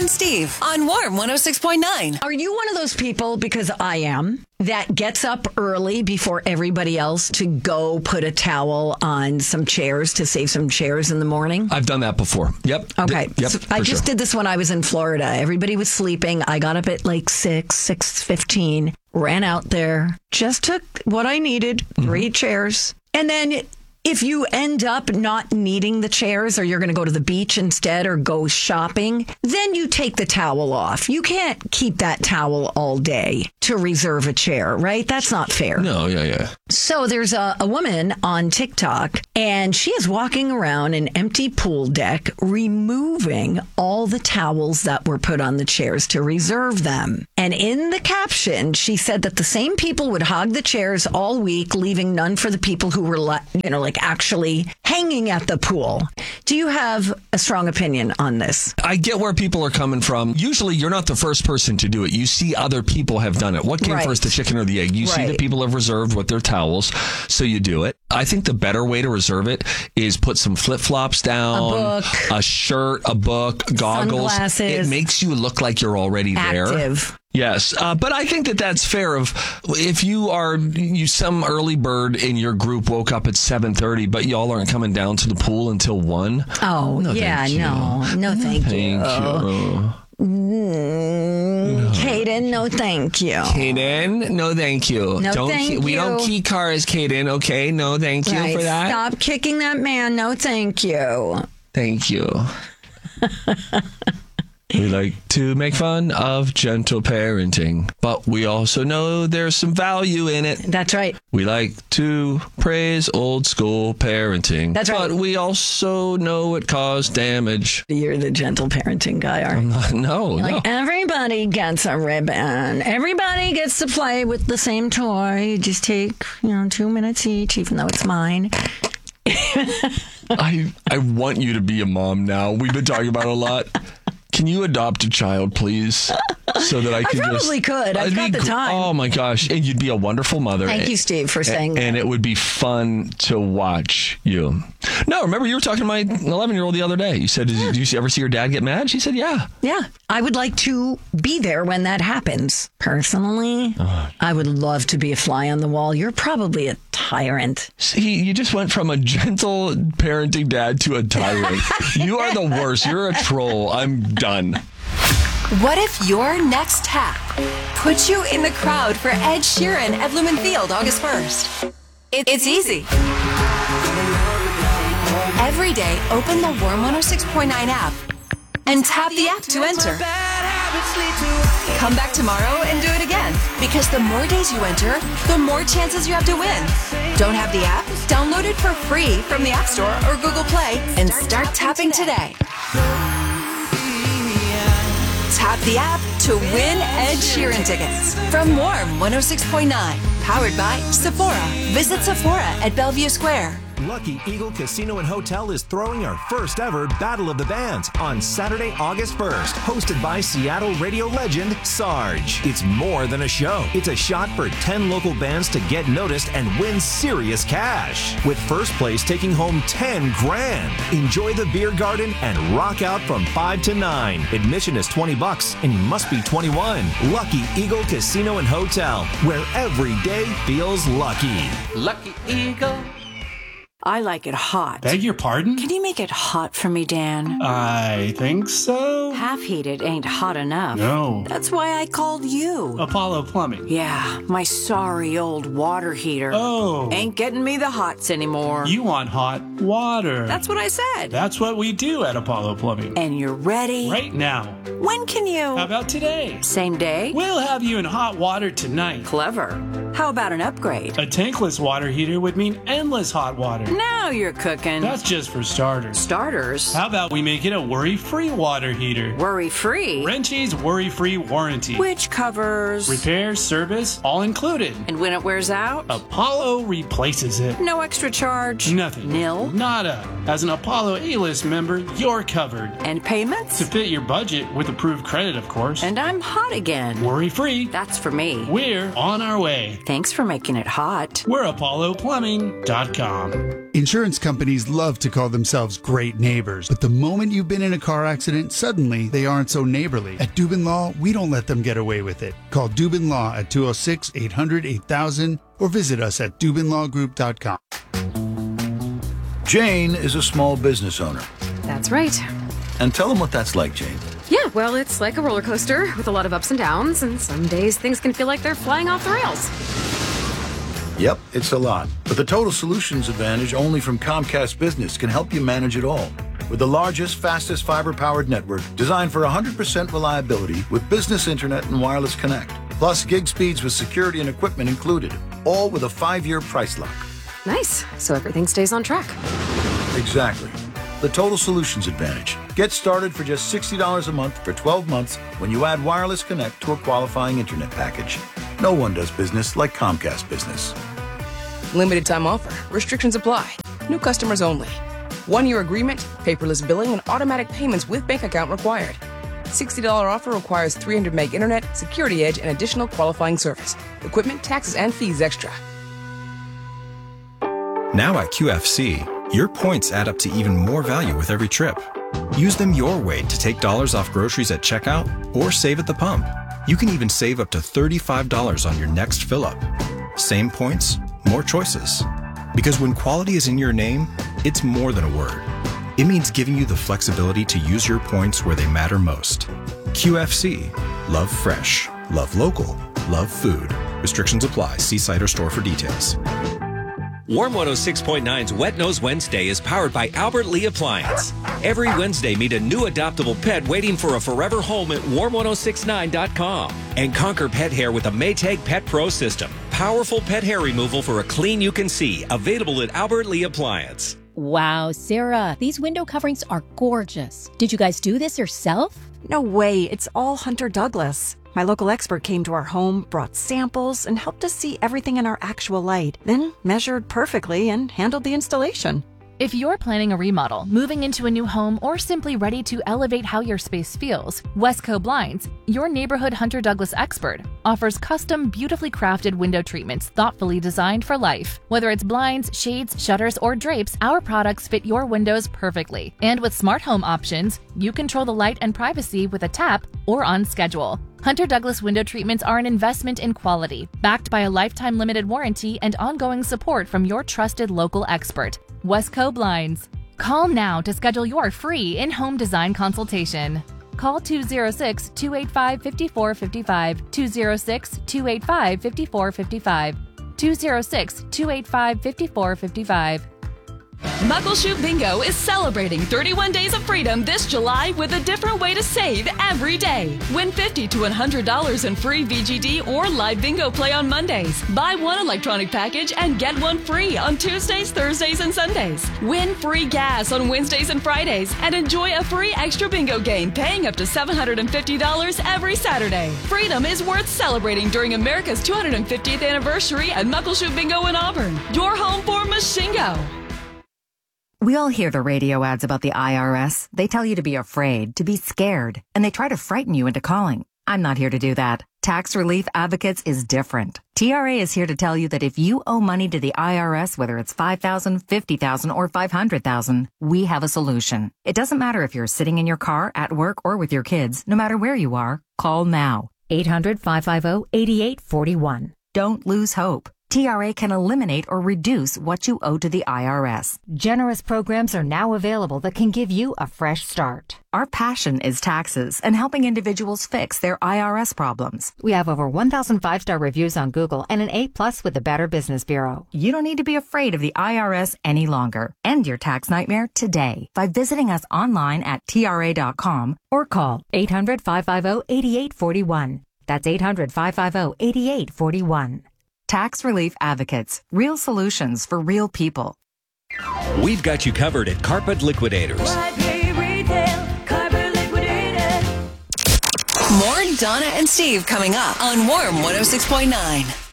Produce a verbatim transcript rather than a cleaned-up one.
and Steve on Warm one oh six point nine. Are you one of those people, because I am, that gets up early before everybody else to go put a towel on some chairs to save some chairs in the morning? I've done that before. Yep. Okay. D- yep. So I just sure. did this when I was in Florida. Everybody was sleeping. I got up at like six, six fifteen, ran out there, just took what I needed, three mm-hmm. chairs. And then if you end up not needing the chairs, or you're going to go to the beach instead or go shopping, then you take the towel off. You can't keep that towel all day to reserve a chair, right? That's not fair. No, yeah, yeah. So there's a, a woman on TikTok, and she is walking around an empty pool deck, removing all the towels that were put on the chairs to reserve them. And in the caption, she said that the same people would hog the chairs all week, leaving none for the people who were, you know, like actually hanging at the pool. Do you have a strong opinion on this? I get where people are coming from. Usually you're not the first person to do it. You see other people have done it. What came right. first, the chicken or the egg? You right. see that people have reserved with their towels, so you do it. I think the better way to reserve it is put some flip-flops down, a book, a shirt, a book, goggles. Sunglasses. It makes you look like you're already there. Active. Yes, uh, but I think that that's fair. Of if you are you some early bird in your group woke up at seven thirty, but y'all aren't coming down to the pool until one. Oh no, yeah, no, no, thank, thank you. you. Mm, Kaden, no, thank you. Kaden, no, thank you. No, don't thank key, you. We don't key cars, Kaden. Okay, no, thank you right. for that. Stop kicking that man. No, thank you. Thank you. We like to make fun of gentle parenting, but we also know there's some value in it. That's right. We like to praise old school parenting. That's right. But we also know it caused damage. You're the gentle parenting guy, aren't you? Not, no, You're no. Like, everybody gets a ribbon. Everybody gets to play with the same toy. You just take, you know, two minutes each, even though it's mine. I I want you to be a mom now. We've been talking about it a lot. Can you adopt a child, please? So that I can I probably just, could. I've got the gr- time. Oh, my gosh. And you'd be a wonderful mother. Thank you, Steve, for saying and, that. And it would be fun to watch you. No, remember you were talking to my eleven-year-old the other day. You said, did you ever see your dad get mad? She said, yeah. Yeah. I would like to be there when that happens. Personally, oh. I would love to be a fly on the wall. You're probably a tyrant. See, you just went from a gentle parenting dad to a tyrant. You are the worst. You're a troll. I'm done. What if your next tap puts you in the crowd for Ed Sheeran at Lumen Field August first? It's easy. Every day, open the Warm one oh six point nine app and tap the app to enter. Come back tomorrow and do it again, because the more days you enter, the more chances you have to win. Don't have the app? Download it for free from the App Store or Google Play and start tapping today. Tap the app to win Ed Sheeran tickets from Warm one oh six point nine, powered by Sephora. Visit Sephora at Bellevue Square. Lucky Eagle Casino and Hotel is throwing our first ever Battle of the Bands on Saturday, August first, hosted by Seattle radio legend Sarge. It's more than a show. It's a shot for ten local bands to get noticed and win serious cash, with first place taking home ten grand. Enjoy the beer garden and rock out from five to nine. Admission is twenty bucks and you must be twenty-one. Lucky Eagle Casino and Hotel, where every day feels lucky. Lucky Eagle. I like it hot. Beg your pardon? Can you make it hot for me, Dan? I think so. Half heated ain't hot enough. No. That's why I called you. Apollo Plumbing. Yeah, my sorry old water heater. Oh. Ain't getting me the hots anymore. You want hot water. That's what I said. That's what we do at Apollo Plumbing. And you're ready? Right now. When can you? How about today? Same day? We'll have you in hot water tonight. Clever. How about an upgrade? A tankless water heater would mean endless hot water. Now you're cooking. That's just for starters. Starters? How about we make it a worry-free water heater? Worry-free? Wrenchie's worry-free warranty. Which covers? Repair, service, all included. And when it wears out? Apollo replaces it. No extra charge? Nothing. Nil? Nada. As an Apollo A-list member, you're covered. And payments? To fit your budget with approved credit, of course. And I'm hot again. Worry-free. That's for me. We're on our way. Thanks for making it hot. We're Apollo Plumbing dot com. Insurance companies love to call themselves great neighbors, but the moment you've been in a car accident, suddenly they aren't so neighborly. At Dubin Law, we don't let them get away with it. Call Dubin Law at two oh six, eight hundred, eight thousand or visit us at dubin law group dot com. Jane is a small business owner. That's right. And tell them what that's like, Jane. Yeah, well, it's like a roller coaster with a lot of ups and downs, and some days things can feel like they're flying off the rails. Yep, it's a lot. But the Total Solutions Advantage only from Comcast Business can help you manage it all. With the largest, fastest fiber-powered network designed for one hundred percent reliability with business internet and wireless connect. Plus gig speeds with security and equipment included. All with a five-year price lock. Nice. So everything stays on track. Exactly. The Total Solutions Advantage. Get started for just sixty dollars a month for twelve months when you add wireless connect to a qualifying internet package. No one does business like Comcast Business. Limited time offer. Restrictions apply. New customers only. One-year agreement, paperless billing, and automatic payments with bank account required. sixty dollars offer requires three hundred meg internet, security edge, and additional qualifying service. Equipment, taxes, and fees extra. Now at Q F C, your points add up to even more value with every trip. Use them your way to take dollars off groceries at checkout or save at the pump. You can even save up to thirty-five dollars on your next fill-up. Same points, more choices. Because when quality is in your name, it's more than a word. It means giving you the flexibility to use your points where they matter most. Q F C. Love fresh. Love local. Love food. Restrictions apply. See site or store for details. Warm one oh six point nine's Wet Nose Wednesday is powered by Albert Lee Appliance. Every Wednesday, meet a new adoptable pet waiting for a forever home at warm ten sixty-nine dot com. And conquer pet hair with a Maytag Pet Pro system. Powerful pet hair removal for a clean you can see. Available at Albert Lee Appliance. Wow, Sarah, these window coverings are gorgeous. Did you guys do this yourself? No way. It's all Hunter Douglas. My local expert came to our home, brought samples, and helped us see everything in our actual light, then measured perfectly and handled the installation. If you're planning a remodel, moving into a new home, or simply ready to elevate how your space feels, Westco Blinds, your neighborhood Hunter Douglas expert, offers custom, beautifully crafted window treatments thoughtfully designed for life. Whether it's blinds, shades, shutters, or drapes, our products fit your windows perfectly. And with smart home options, you control the light and privacy with a tap or on schedule. Hunter Douglas window treatments are an investment in quality, backed by a lifetime limited warranty and ongoing support from your trusted local expert, Westco Blinds. Call now to schedule your free in-home design consultation. Call two oh six, two eight five, five four five five, two oh six, two eight five, five four five five, two oh six, two eight five, five four five five. Muckleshoot Bingo is celebrating thirty-one days of freedom this July with a different way to save every day. Win fifty to one hundred dollars in free V G D or live bingo play on Mondays. Buy one electronic package and get one free on Tuesdays, Thursdays, and Sundays. Win free gas on Wednesdays and Fridays and enjoy a free extra bingo game paying up to seven hundred fifty dollars every Saturday. Freedom is worth celebrating during America's two hundred fiftieth anniversary at Muckleshoot Bingo in Auburn. Your home for Machingo. We all hear the radio ads about the I R S. They tell you to be afraid, to be scared, and they try to frighten you into calling. I'm not here to do that. Tax Relief Advocates is different. T R A is here to tell you that if you owe money to the I R S, whether it's five thousand dollars, fifty thousand dollars, or five hundred thousand dollars, we have a solution. It doesn't matter if you're sitting in your car, at work, or with your kids. No matter where you are, call now. eight hundred, five five zero, eight eight four one. Don't lose hope. T R A can eliminate or reduce what you owe to the I R S. Generous programs are now available that can give you a fresh start. Our passion is taxes and helping individuals fix their I R S problems. We have over one thousand five-star reviews on Google and an A plus with the Better Business Bureau. You don't need to be afraid of the I R S any longer. End your tax nightmare today by visiting us online at T R A dot com or call eight hundred, five five zero, eight eight four one. That's eight hundred, five five zero, eight eight four one. Tax Relief Advocates. Real solutions for real people. We've got you covered at Carpet Liquidators. More Donna and Steve coming up on Warm one oh six point nine.